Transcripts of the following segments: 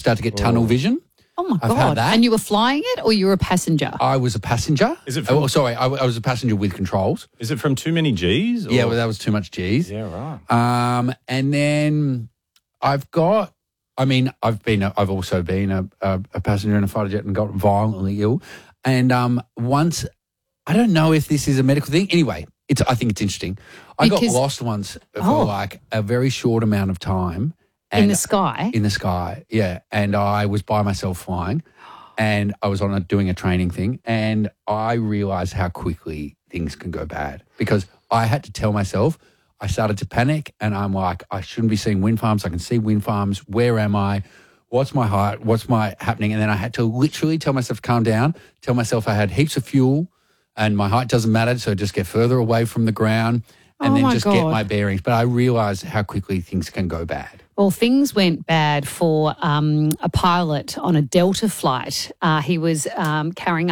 start to get tunnel vision. Oh, my I've God. had that. And you were flying it or you were a passenger? I was a passenger. Is it from- I was a passenger with controls. Is it from too many G's? Or? Yeah, well, that was too much G's. Yeah, right. And then I've also been a passenger in a fighter jet and got violently ill. And once, I don't know if this is a medical thing. Anyway, I think it's interesting. I got lost once for like a very short amount of time. In the sky? In the sky, yeah. And I was by myself flying and I was doing a training thing and I realised how quickly things can go bad because I had to tell myself, I started to panic and I'm like, I shouldn't be seeing wind farms. I can see wind farms. Where am I? What's my height? What's my happening? And then I had to literally tell myself to calm down, tell myself I had heaps of fuel and my height doesn't matter, so just get further away from the ground and then just get my bearings. But I realised how quickly things can go bad. Well, things went bad for a pilot on a Delta flight. He was carrying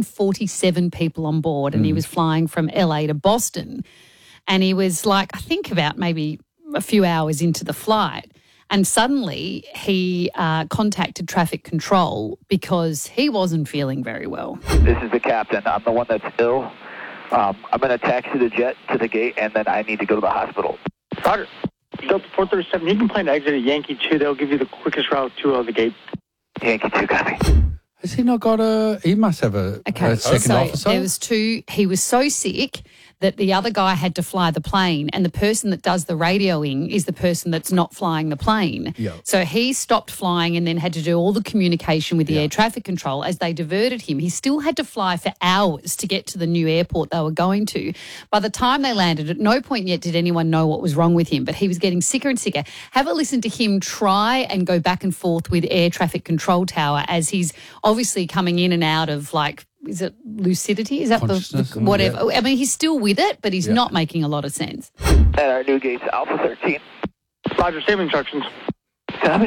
147 people on board and he was flying from LA to Boston. And he was like, I think about maybe a few hours into the flight. And suddenly he contacted traffic control because he wasn't feeling very well. This is the captain. I'm the one that's ill. I'm going to taxi the jet to the gate, and then I need to go to the hospital. Roger. Delta 437, you can plan to exit at Yankee 2. They'll give you the quickest route to the gate. Yankee 2, copy. Has he not got he must have a second officer? There was two. He was so sick that the other guy had to fly the plane and the person that does the radioing is the person that's not flying the plane. Yep. So he stopped flying and then had to do all the communication with the air traffic control as they diverted him. He still had to fly for hours to get to the new airport they were going to. By the time they landed, at no point yet did anyone know what was wrong with him, but he was getting sicker and sicker. Have a listen to him try and go back and forth with air traffic control tower as he's obviously coming in and out of is it lucidity? Is that the whatever? Yeah. I mean, he's still with it, but he's not making a lot of sense. At our new gates, Alpha 13. Roger, same instructions. Copy.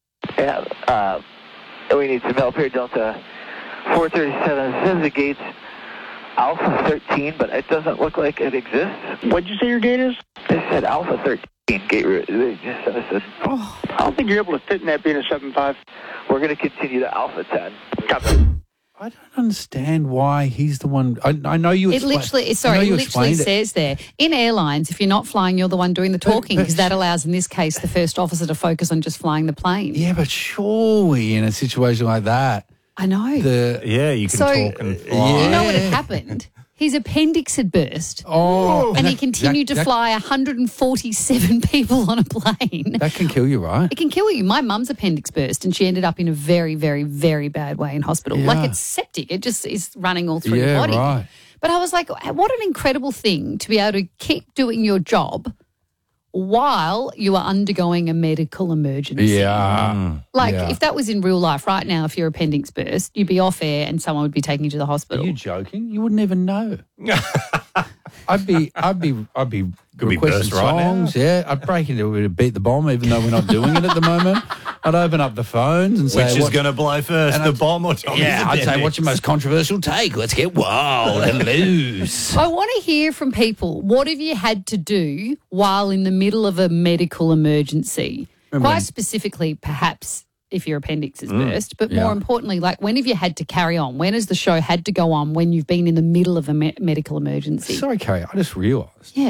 Yeah, we need some help here, Delta 437. It says the gate's Alpha 13, but it doesn't look like it exists. What'd you say your gate is? They said Alpha 13 gate route. They just said it. I don't think you're able to fit in that being a 7.5. We're going to continue to Alpha 10. Copy. I don't understand why he's the one. I know you. It literally says there in airlines, if you're not flying, you're the one doing the talking because that allows, in this case, the first officer to focus on just flying the plane. Yeah, but surely in a situation like that, I know. You can talk and fly. You know what had happened? His appendix had burst. Oh, and he continued to fly 147 people on a plane. That can kill you, right? It can kill you. My mum's appendix burst and she ended up in a very, very, very bad way in hospital. Yeah. Like it's septic. It just is running all through your body. Right. But I was like, what an incredible thing to be able to keep doing your job while you are undergoing a medical emergency. Yeah. If that was in real life right now, if your appendix burst, you'd be off air and someone would be taking you to the hospital. Are you joking? You wouldn't even know. I'd be requesting songs. Yeah, I'd break into it, beat the bomb, even though we're not doing it at the moment. I'd open up the phones and say, which is going to blow first, the bomb or Tommy's I'd say, what's your most controversial take? Let's get wild and loose. I want to hear from people. What have you had to do while in the middle of a medical emergency? Quite specifically, perhaps if your appendix is burst, but more importantly, when have you had to carry on? When has the show had to go on when you've been in the middle of a medical emergency? Sorry, Carrie, I just realised. Yeah.